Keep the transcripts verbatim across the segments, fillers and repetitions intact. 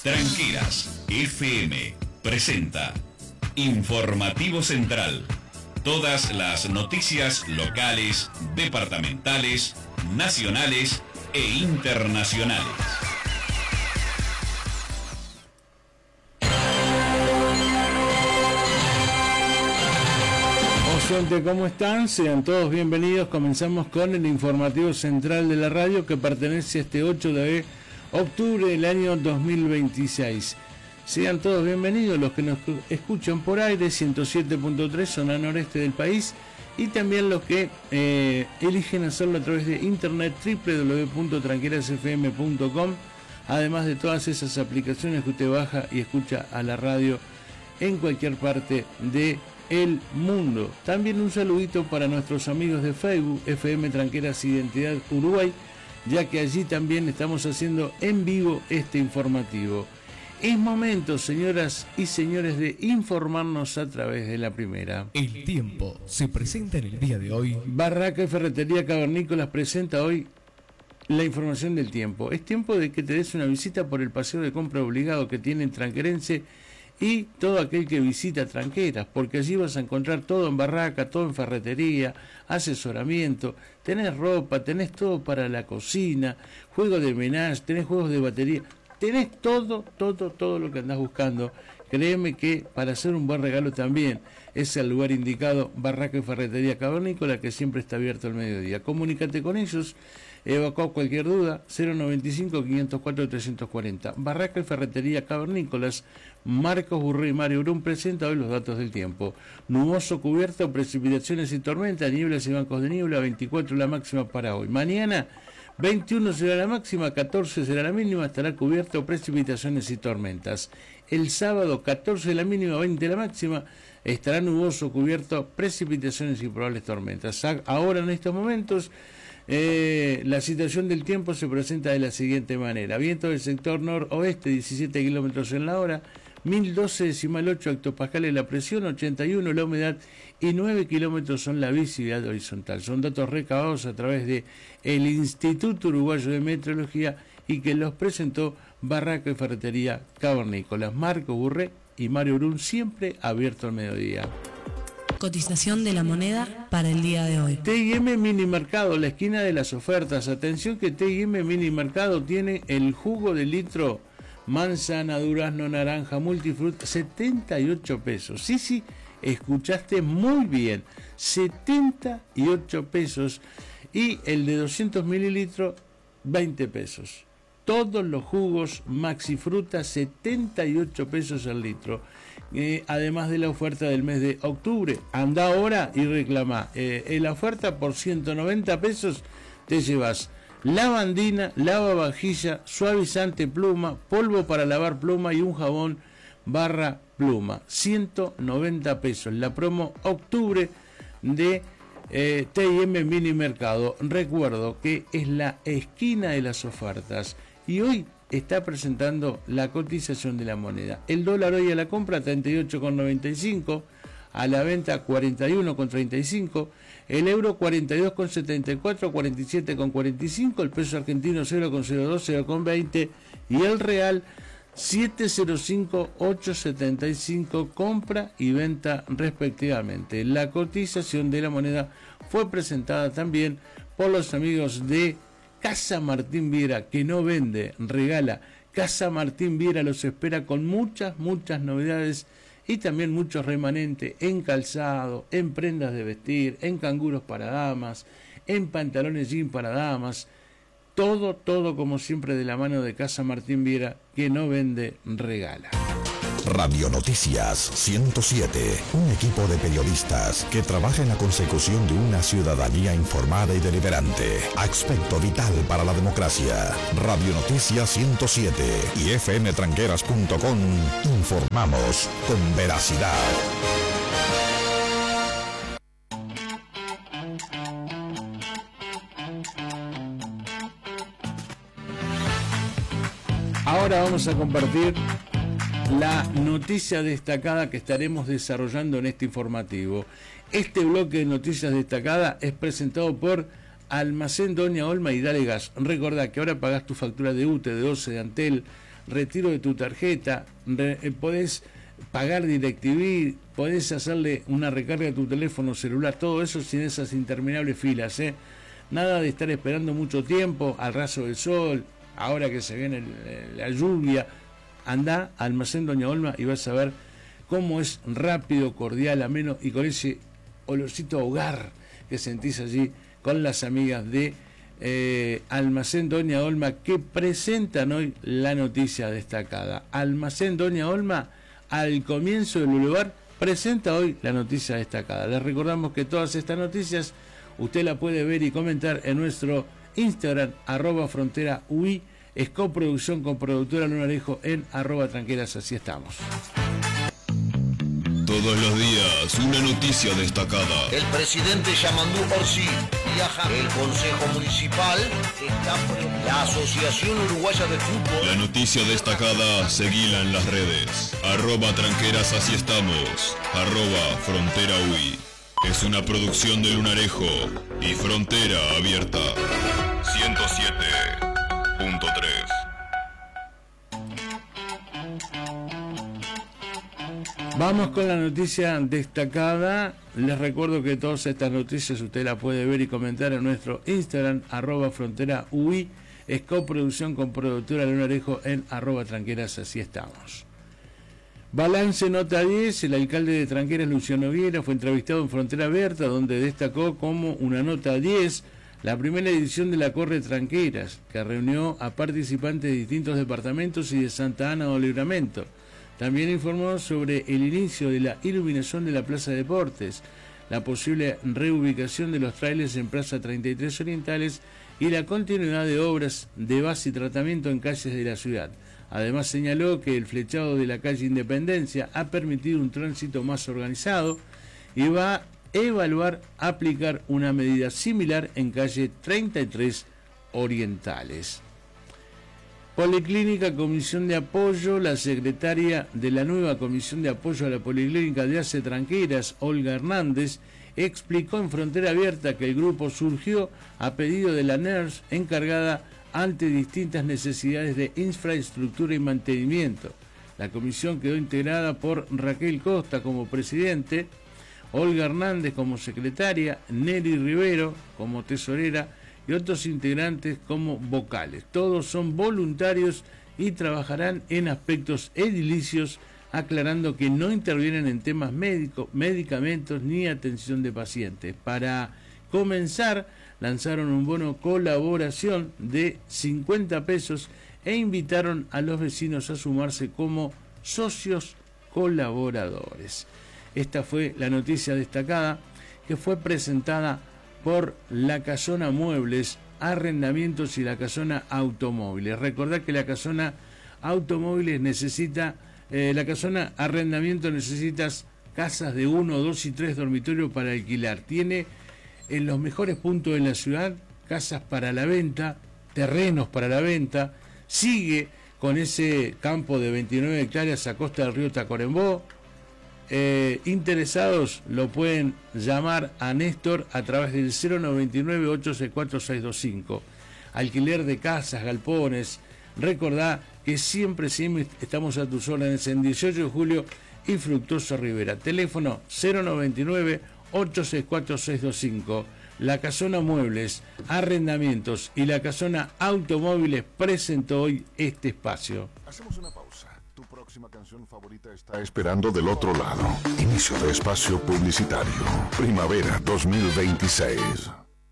Tranqueras F M presenta Informativo Central. Todas las noticias locales, departamentales, nacionales e internacionales. Gente, ¿cómo están? Sean todos bienvenidos. Comenzamos con el informativo central de la radio que pertenece a este ocho de octubre del año dos mil veintiséis. Sean todos bienvenidos los que nos escuchan por aire, ciento siete punto tres, zona noreste del país, y también los que eh, eligen hacerlo a través de internet, doble u doble u doble u punto tranqueras f m punto com, además de todas esas aplicaciones que usted baja y escucha a la radio en cualquier parte de el mundo. También un saludito para nuestros amigos de Facebook, F M Tranqueras Identidad Uruguay, ya que allí también estamos haciendo en vivo este informativo. Es momento, señoras y señores, de informarnos a través de la primera. El tiempo se presenta en el día de hoy. Barraca y Ferretería Cavernícolas presenta hoy la información del tiempo. Es tiempo de que te des una visita por el paseo de compra obligado que tiene el tranquerense y todo aquel que visita Tranqueras, porque allí vas a encontrar todo en barraca, todo en ferretería, asesoramiento, tenés ropa, tenés todo para la cocina, juegos de menage, tenés juegos de batería, tenés todo, todo, todo lo que andás buscando. Créeme que para hacer un buen regalo también es el lugar indicado, Barraca y Ferretería Cavernícola, que siempre está abierto al mediodía. Comunícate con ellos, evacua cualquier duda, cero noventa y cinco, quinientos cuatro, trescientos cuarenta. Barraca y Ferretería Cavernícolas, Marcos Burré y Mario Brun presenta hoy los datos del tiempo. Nuboso, cubierto, precipitaciones y tormenta, nieblas y bancos de niebla, veinticuatro la máxima para hoy. Mañana, veintiuno será la máxima, catorce será la mínima, estará cubierto, precipitaciones y tormentas. El sábado, catorce la mínima, veinte la máxima, estará nuboso, cubierto, precipitaciones y probables tormentas. Ahora, en estos momentos, eh, la situación del tiempo se presenta de la siguiente manera. Viento del sector noroeste, diecisiete kilómetros en la hora, mil doce decimal ocho hectopascales la presión, ochenta y uno la humedad y nueve kilómetros son la visibilidad horizontal. Son datos recabados a través de el Instituto Uruguayo de Meteorología y que los presentó Barraca y Ferretería Cavernícolas. Marco Burré y Mario Brun, siempre abierto al mediodía. Cotización de la moneda para el día de hoy. T y M Mini Mercado, la esquina de las ofertas. Atención que T y M Mini Mercado tiene el jugo de litro manzana, durazno, naranja, multifruta, setenta y ocho pesos. Sí, sí, escuchaste muy bien, setenta y ocho pesos. Y el de doscientos mililitros, veinte pesos. Todos los jugos Maxi Fruta, setenta y ocho pesos al litro. Eh, además de la oferta del mes de octubre. Anda ahora y reclama. Eh, en la oferta por ciento noventa pesos te llevas lavandina, lavavajilla, suavizante pluma, polvo para lavar pluma y un jabón barra pluma. ciento noventa pesos. La promo octubre de eh, T y M Mini Mercado. Recuerdo que es la esquina de las ofertas. Y hoy está presentando la cotización de la moneda. El dólar hoy a la compra treinta y ocho con noventa y cinco, a la venta cuarenta y uno con treinta y cinco, el euro cuarenta y dos con setenta y cuatro, cuarenta y siete con cuarenta y cinco, el peso argentino cero con cero dos, cero con veinte y el real siete cero cinco, ocho setenta y cinco, compra y venta respectivamente. La cotización de la moneda fue presentada también por los amigos de Casa Martín Viera, que no vende, regala. Casa Martín Viera los espera con muchas, muchas novedades y también muchos remanentes en calzado, en prendas de vestir, en canguros para damas, en pantalones jean para damas. Todo, todo como siempre de la mano de Casa Martín Viera, que no vende, regala. Radio Noticias ciento siete, un equipo de periodistas que trabaja en la consecución de una ciudadanía informada y deliberante, aspecto vital para la democracia. Radio Noticias ciento siete y f m tranqueras punto com, informamos con veracidad. Ahora vamos a compartir la noticia destacada que estaremos desarrollando en este informativo. Este bloque de noticias destacadas es presentado por Almacén Doña Olma y Dale Gas. Recordá que ahora pagás tu factura de U T E, de O C E, de Antel, retiro de tu tarjeta, re, eh, podés pagar DirecTV, podés hacerle una recarga de tu teléfono celular, todo eso sin esas interminables filas, ¿eh? Nada de estar esperando mucho tiempo al raso del sol, ahora que se viene el, la lluvia. Andá a Almacén Doña Olma y vas a ver cómo es rápido, cordial, ameno y con ese olorcito a hogar que sentís allí con las amigas de eh, Almacén Doña Olma, que presentan hoy la noticia destacada. Almacén Doña Olma, al comienzo del Boulevard, presenta hoy la noticia destacada. Les recordamos que todas estas noticias usted la puede ver y comentar en nuestro Instagram, arroba frontera U I. Es coproducción con productora Lunarejo en arroba tranqueras. Así estamos. Todos los días, una noticia destacada. El presidente Yamandú Orsi viaja. El Consejo Municipal está por la Asociación Uruguaya de Fútbol. La noticia destacada, seguila en las redes. Arroba tranqueras, así estamos. Arroba frontera U I. Es una producción de Lunarejo y Frontera Abierta. ciento siete punto tres. Vamos con la noticia destacada. Les recuerdo que todas estas noticias usted las puede ver y comentar en nuestro Instagram, arroba frontera U I. Es coproducción con productora Lunarejo en arroba tranqueras, así estamos. Balance nota diez, el alcalde de Tranqueras, Luciano Viera, fue entrevistado en Frontera Abierta, donde destacó como una nota diez la primera edición de la Corre Tranqueras, que reunió a participantes de distintos departamentos y de Santa Ana o Libramento. También informó sobre el inicio de la iluminación de la Plaza de Deportes, la posible reubicación de los trailers en Plaza treinta y tres Orientales y la continuidad de obras de base y tratamiento en calles de la ciudad. Además señaló que el flechado de la calle Independencia ha permitido un tránsito más organizado y va a evaluar aplicar una medida similar en calle treinta y tres Orientales. Policlínica, Comisión de Apoyo. La secretaria de la nueva Comisión de Apoyo a la Policlínica de Ace Tranqueras, Olga Hernández, explicó en Frontera Abierta que el grupo surgió a pedido de la N E R S encargada ante distintas necesidades de infraestructura y mantenimiento. La comisión quedó integrada por Raquel Costa como presidente, Olga Hernández como secretaria, Nelly Rivero como tesorera y otros integrantes como vocales. Todos son voluntarios y trabajarán en aspectos edilicios, aclarando que no intervienen en temas médicos, medicamentos ni atención de pacientes. Para comenzar, lanzaron un bono colaboración de cincuenta pesos e invitaron a los vecinos a sumarse como socios colaboradores. Esta fue la noticia destacada que fue presentada por La Casona Muebles, Arrendamientos y La Casona Automóviles. Recordad que La Casona Automóviles necesita, eh, La Casona Arrendamiento necesitas casas de uno, dos y tres dormitorios para alquilar. Tiene en los mejores puntos de la ciudad casas para la venta, terrenos para la venta. Sigue con ese campo de veintinueve hectáreas a costa del río Tacuarembó. Eh, interesados lo pueden llamar a Néstor a través del cero noventa y nueve, ocho seis cuatro, seis dos cinco. Alquiler de casas, galpones. Recordá que siempre, siempre estamos a tus órdenes en dieciocho de julio y Fructuoso Rivera. Teléfono cero noventa y nueve, ocho seis cuatro, seis dos cinco. La Casona Muebles, Arrendamientos y La Casona Automóviles presentó hoy este espacio. Hacemos una pausa. Tu próxima canción favorita está esperando del otro lado. Inicio de espacio publicitario. Primavera dos mil veintiséis.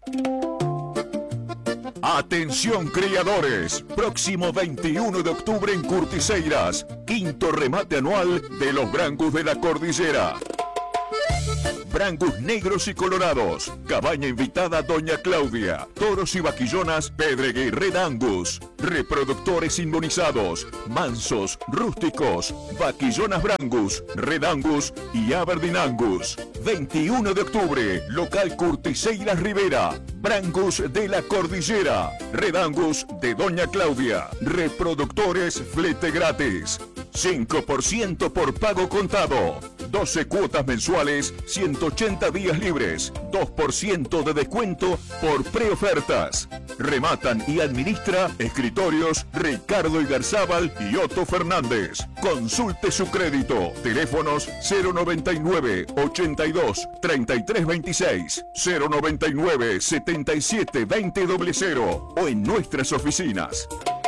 Atención criadores, próximo veintiuno de octubre en Curtiseiras, quinto remate anual de los Brangus de la Cordillera. Brangus negros y colorados, cabaña invitada Doña Claudia, toros y vaquillonas Pedregue y Red Angus, reproductores inmunizados, mansos, rústicos, vaquillonas Brangus, Red Angus y Aberdeen Angus. veintiuno de octubre, local Curtiseiras Rivera, Brangus de la Cordillera, Red Angus de Doña Claudia, reproductores flete gratis, cinco por ciento por pago contado, doce cuotas mensuales, ciento ochenta días libres, dos por ciento de descuento por preofertas. Rematan y administra Escritorios Ricardo Igarzábal y Otto Fernández. Consulte su crédito. Teléfonos cero noventa y nueve, ochenta y dos, treinta y tres veintiséis, cero noventa y nueve, setenta y siete, veinte cero o en nuestras oficinas.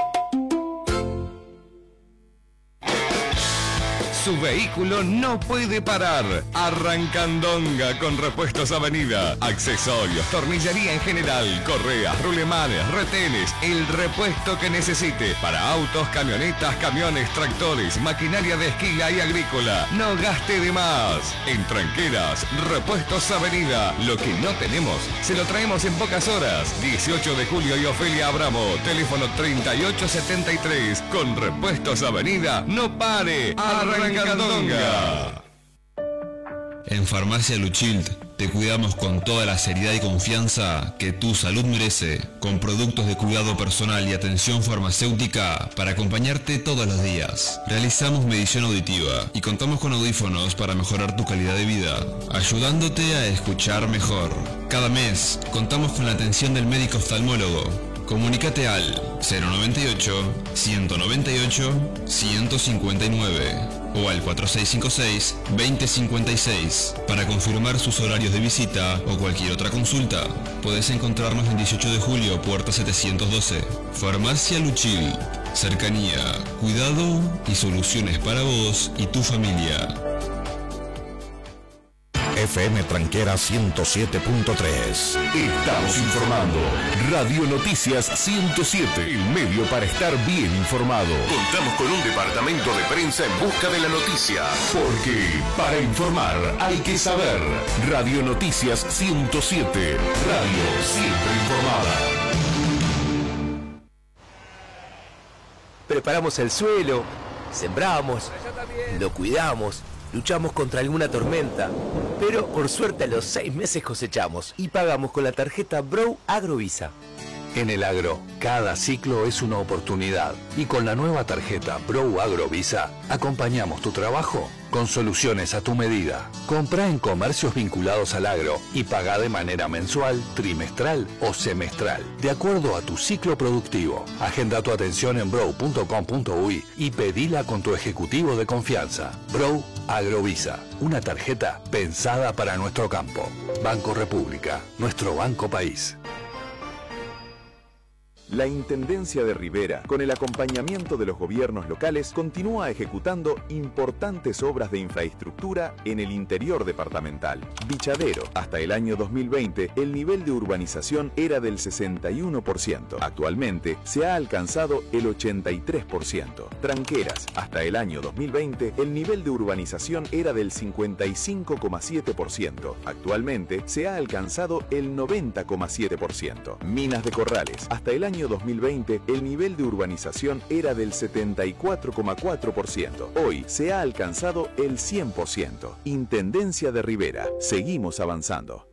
Su vehículo no puede parar. Arrancandonga con Repuestos Avenida. Accesorios, tornillería en general, correas, rulemanes, retenes, el repuesto que necesite. Para autos, camionetas, camiones, tractores, maquinaria de esquila y agrícola. No gaste de más. En Tranqueras, Repuestos Avenida. Lo que no tenemos, se lo traemos en pocas horas. dieciocho de julio y Ofelia Abramo. Teléfono treinta y ocho setenta y tres. Con Repuestos Avenida, no pare. Arrancandonga. En Farmacia Luchild te cuidamos con toda la seriedad y confianza que tu salud merece, con productos de cuidado personal y atención farmacéutica para acompañarte todos los días. Realizamos medición auditiva y contamos con audífonos para mejorar tu calidad de vida, ayudándote a escuchar mejor. Cada mes contamos con la atención del médico oftalmólogo. Comunícate al cero noventa y ocho, ciento noventa y ocho, ciento cincuenta y nueve o al cuatro seis cinco seis, veinte cincuenta y seis para confirmar sus horarios de visita o cualquier otra consulta. Podés encontrarnos en dieciocho de julio, puerta setecientos doce. Farmacia Luchil. Cercanía, cuidado y soluciones para vos y tu familia. F M Tranquera ciento siete punto tres. Estamos informando. Radio Noticias ciento siete, el medio para estar bien informado. Contamos con un departamento de prensa en busca de la noticia. Porque para informar hay que saber. Radio Noticias ciento siete. Radio siempre informada. Preparamos el suelo, sembramos, lo cuidamos. Luchamos contra alguna tormenta, pero por suerte a los seis meses cosechamos y pagamos con la tarjeta Brow Agrovisa. En el agro, cada ciclo es una oportunidad y con la nueva tarjeta Brow Agrovisa acompañamos tu trabajo con soluciones a tu medida. Compra en comercios vinculados al agro y paga de manera mensual, trimestral o semestral, de acuerdo a tu ciclo productivo. Agenda tu atención en brow punto com punto uy y pedila con tu ejecutivo de confianza. Brow Agrovisa, una tarjeta pensada para nuestro campo. Banco República, nuestro banco país. La Intendencia de Rivera, con el acompañamiento de los gobiernos locales, continúa ejecutando importantes obras de infraestructura en el interior departamental. Bichadero, hasta el año dos mil veinte, el nivel de urbanización era del sesenta y uno por ciento. Actualmente se ha alcanzado el ochenta y tres por ciento. Tranqueras, hasta el año dos mil veinte, el nivel de urbanización era del cincuenta y cinco coma siete por ciento. Actualmente se ha alcanzado el noventa coma siete por ciento. Minas de Corrales, hasta el año dos mil veinte, el nivel de urbanización era del setenta y cuatro coma cuatro por ciento. Hoy se ha alcanzado el cien por ciento. Intendencia de Rivera. Seguimos avanzando.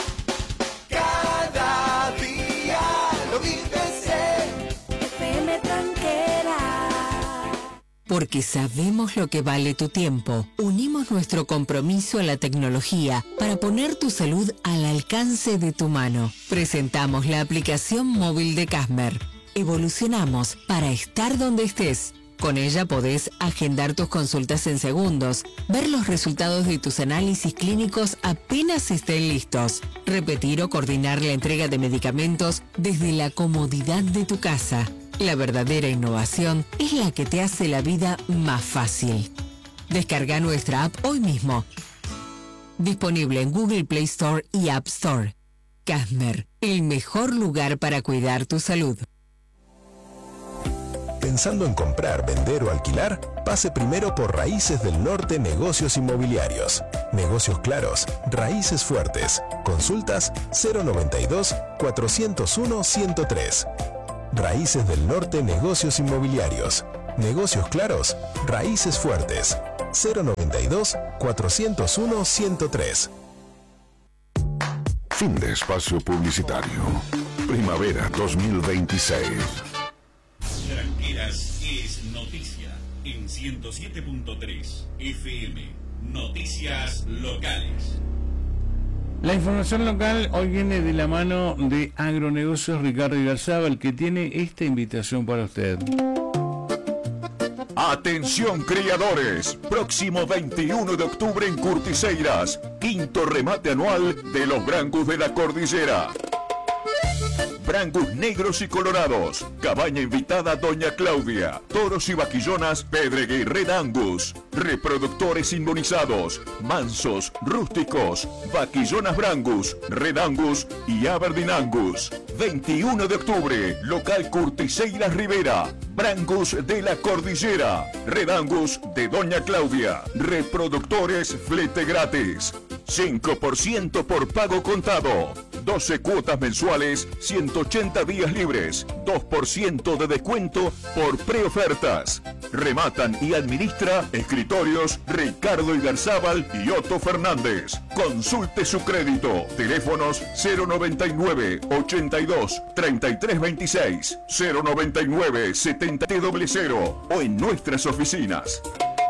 Cada día lo vives en F M Tranquera. Porque sabemos lo que vale tu tiempo. Unimos nuestro compromiso a la tecnología para poner tu salud al alcance de tu mano. Presentamos la aplicación móvil de Casmer. Evolucionamos para estar donde estés. Con ella podés agendar tus consultas en segundos, ver los resultados de tus análisis clínicos apenas estén listos, repetir o coordinar la entrega de medicamentos desde la comodidad de tu casa. La verdadera innovación es la que te hace la vida más fácil. Descarga nuestra app hoy mismo. Disponible en Google Play Store y App Store. Casmer, el mejor lugar para cuidar tu salud. Pensando en comprar, vender o alquilar, pase primero por Raíces del Norte Negocios Inmobiliarios. Negocios claros, raíces fuertes. Consultas cero noventa y dos, cuatrocientos uno, ciento tres. Raíces del Norte Negocios Inmobiliarios. Negocios claros, raíces fuertes. cero noventa y dos, cuatrocientos uno, ciento tres. Fin de espacio publicitario. Primavera dos mil veintiséis. Tranqueras es noticia en ciento siete punto tres F M. Noticias locales. La información local hoy viene de la mano de Agronegocios Ricardo Igarzábal, que tiene esta invitación para usted. Atención criadores, próximo veintiuno de octubre en Curtiseiras, quinto remate anual de los Brangus de la Cordillera. Brangus negros y colorados, cabaña invitada Doña Claudia, toros y vaquillonas Pedregue y Red Angus, reproductores inmunizados, mansos, rústicos, vaquillonas Brangus, Red Angus y Aberdeen Angus. veintiuno de octubre, local Curtiseiras Rivera, Brangus de la Cordillera, Red Angus de Doña Claudia, reproductores flete gratis, cinco por ciento por pago contado, doce cuotas mensuales, ciento ochenta días libres, dos por ciento de descuento por preofertas. Rematan y administra Escritorios Ricardo Igarzábal y Otto Fernández. Consulte su crédito. Teléfonos cero noventa y nueve, ochenta y dos, treinta y tres veintiséis, cero noventa y nueve, setenta cero cero o en nuestras oficinas.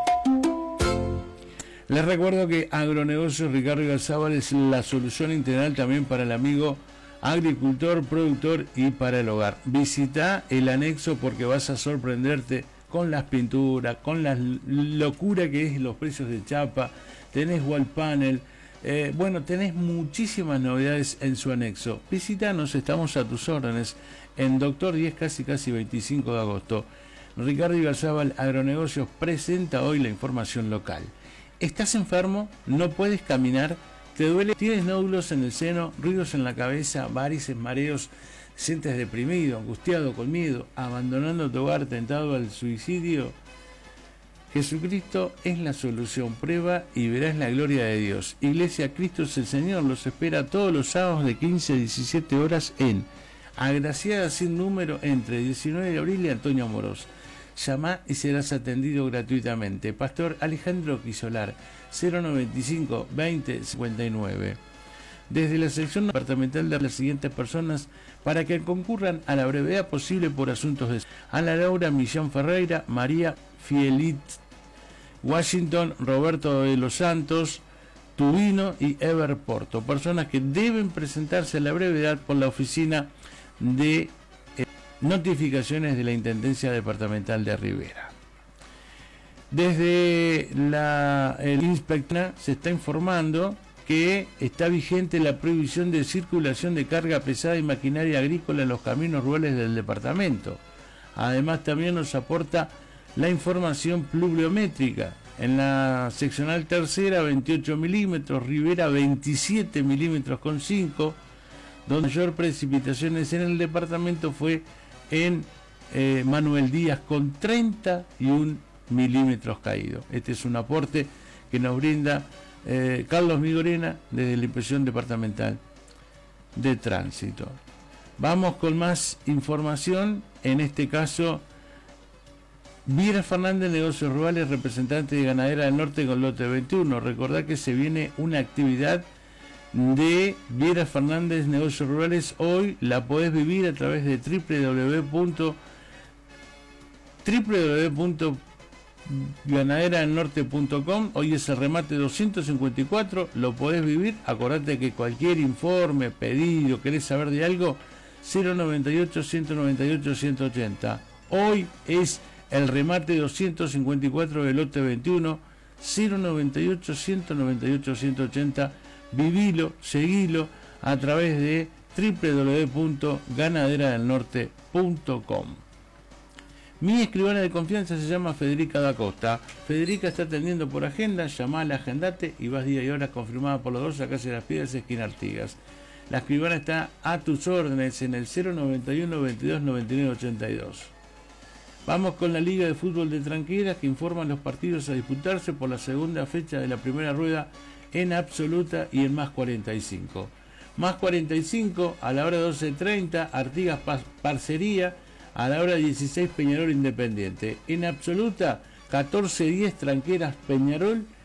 Les recuerdo que Agronegocios Ricardo Igarzábal es la solución integral también para el amigo agricultor, productor y para el hogar. Visita el anexo porque vas a sorprenderte con las pinturas, con la locura que es los precios de chapa. Tenés wall panel, eh, bueno, tenés muchísimas novedades en su anexo. Visítanos, estamos a tus órdenes en Doctor diez, casi casi veinticinco de agosto. Ricardo Igarzábal Agronegocios presenta hoy la información local. ¿Estás enfermo? ¿No puedes caminar? ¿Te duele? ¿Tienes nódulos en el seno? ¿Ruidos en la cabeza? ¿Varices, mareos? ¿Sientes deprimido, angustiado, con miedo, abandonando tu hogar, tentado al suicidio? Jesucristo es la solución. Prueba y verás la gloria de Dios. Iglesia Cristo es el Señor. Los espera todos los sábados de quince a diecisiete horas en Agraciada sin número entre diecinueve de abril y Antonio Amorós. Llama y serás atendido gratuitamente. Pastor Alejandro Quisolar, cero noventa y cinco, veinte, cincuenta y nueve. Desde la sección departamental de las siguientes personas para que concurran a la brevedad posible por asuntos de Ana Laura Millán Ferreira, María Fielit Washington, Roberto de los Santos, Tubino y Ever Porto. Personas que deben presentarse a la brevedad por la oficina de notificaciones de la Intendencia Departamental de Rivera. Desde la el inspectora se está informando que está vigente la prohibición de circulación de carga pesada y maquinaria agrícola en los caminos rurales del departamento. Además, también nos aporta la información pluviométrica. En la seccional tercera, veintiocho milímetros, Rivera veintisiete milímetros con cinco, donde mayor precipitaciones en el departamento fue en eh, Manuel Díaz con treinta y un milímetros caídos. Este es un aporte que nos brinda eh, Carlos Migorena desde la Inspección Departamental de Tránsito. Vamos con más información, en este caso Viera Fernández, Negocios Rurales, representante de Ganadera del Norte con lote veintiuno. Recordad que se viene una actividad de Viera Fernández Negocios Rurales. Hoy la podés vivir a través de w w w punto ganadera del norte punto com. Hoy es el remate doscientos cincuenta y cuatro, lo podés vivir. Acordate que cualquier informe, pedido, querés saber de algo, cero noventa y ocho, ciento noventa y ocho, ciento ochenta. Hoy es el remate doscientos cincuenta y cuatro del lote veintiuno, cero noventa y ocho, ciento noventa y ocho, ciento ochenta. Vivilo, seguilo a través de w w w punto ganadera del norte punto com. Mi escribana de confianza se llama Federica da Costa. Federica está atendiendo por agenda, llamala, agendate y vas día y hora confirmada por los dos a Calle Las Piedras, esquina Artigas. La escribana está a tus órdenes en el cero noventa y uno, veintidós, noventa y nueve, ochenta y dos. Vamos con la Liga de Fútbol de Tranqueras, que informan los partidos a disputarse por la segunda fecha de la primera rueda en absoluta y en más cuarenta y cinco. Más cuarenta y cinco a la hora doce treinta, Artigas Parcería, a la hora dieciséis Peñarol Independiente. En absoluta, catorce diez Tranqueras Peñarol